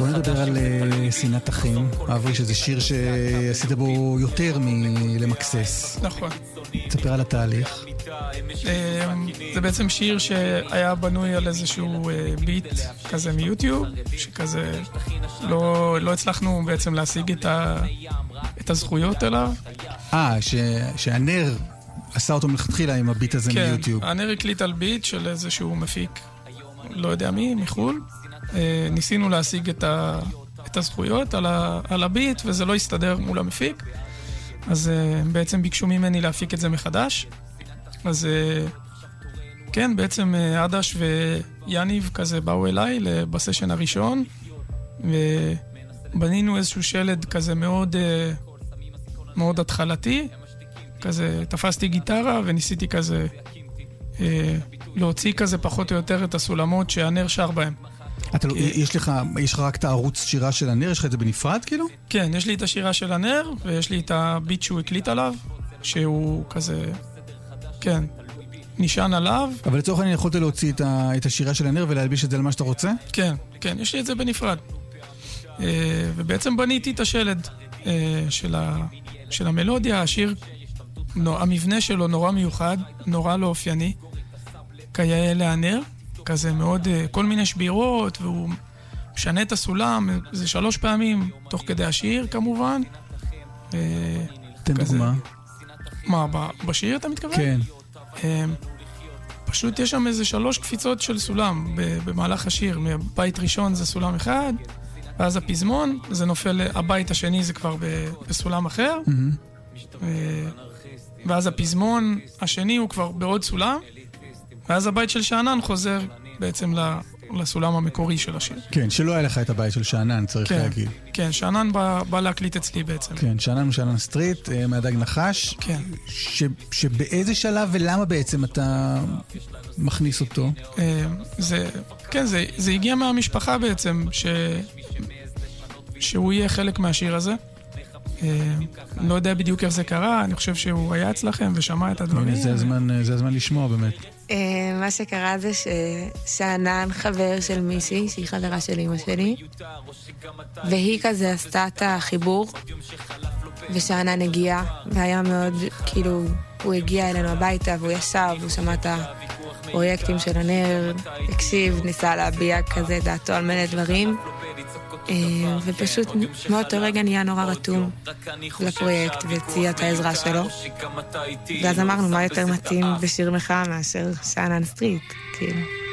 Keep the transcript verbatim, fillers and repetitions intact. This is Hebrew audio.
בוא נדבר על uh, שנאת אחים. אברי, שזה שיר שעשית בו יותר מלמקסס. נכון. תספר על התהליך. זה בעצם שיר שהיה בנוי על איזשהו ביט כזה מיוטיוב, שכזה לא, לא הצלחנו בעצם להשיג את, ה, את הזכויות אליו. אה, ש, שהנר עשה אותו מלכתחילה עם הביט הזה כן, מיוטיוב. כן, הנר הקליט על ביט של איזשהו מפיק, לא יודע מי, מחול. ניסינו להשיג את, ה, את הזכויות על, ה, על הביט, וזה לא הסתדר מול המפיק. אז בעצם ביקשו ממני להפיק את זה מחדש. אז כן, בעצם עדש ויאניב כזה באו אליי בסשן הראשון, ובנינו איזשהו שלד כזה מאוד, מאוד התחלתי. כזה תפסתי גיטרה וניסיתי כזה להוציא כזה פחות או יותר את הסולמות שהנר שר בהם. אתה לא, יש לך, יש לך רק את הערוץ שירה של הנר? יש לך את זה בנפרד כאילו? כן, יש לי את השירה של הנר, ויש לי את הביט שהוא הקליט עליו, שהוא כזה, כן, נשען עליו. אבל לצורך אני יכולת להוציא את, ה, את השירה של הנר ולהלביש את זה למה שאתה רוצה? כן, כן, יש לי את זה בנפרד. ובעצם בניתי את השלד של, ה, של המלודיה. השיר, המבנה שלו נורא מיוחד, נורא לא אופייני, כיאה להנר. כזה מאוד, כל מיני שבירות, והוא משנה את הסולם, זה שלוש פעמים, תוך כדי השיר כמובן. תן דוגמה. מה, בשיר אתה מתכוון? כן. פשוט יש שם איזה שלוש קפיצות של סולם במהלך השיר. מבית ראשון זה סולם אחד, ואז הפזמון, זה נופל, הבית השני זה כבר בסולם אחר, ואז הפזמון השני הוא כבר בעוד סולם, ואז הבית של שענן חוזר בעצם לסולם המקורי של השיר. כן, שלא היה לך את הבית של שענן, צריך כן, להגיד. כן, שענן בא, בא להקליט אצלי בעצם. כן, שענן הוא שענן סטריט, מהדג נחש. כן. ש, שבאיזה שלב ולמה בעצם אתה מכניס אותו? זה, כן, זה, זה הגיע מהמשפחה בעצם, ש, שהוא יהיה חלק מהשיר הזה. לא יודע בדיוק איך זה קרה, אני חושב שהוא היה אצלכם ושמע את הדברים. זה הזמן, זה הזמן לשמוע באמת. מה שקרה זה ששענן חבר של מישהי, שהיא חברה של אמא שלי, והיא כזה עשתה את החיבור, ושענן הגיע, והיה מאוד, כאילו, הוא הגיע אלינו הביתה, והוא ישב, הוא שמע את הפרויקטים של הנר, הקשיב, ניסה להביע כזה דעתו על מלא דברים, ופשוט מאותו רגע נהיה נורא רתום לפרויקט והציע את העזרה שלו, ואז אמרנו מה יותר מתאים בשיר מחאה מאשר שענן סטריט, כאילו.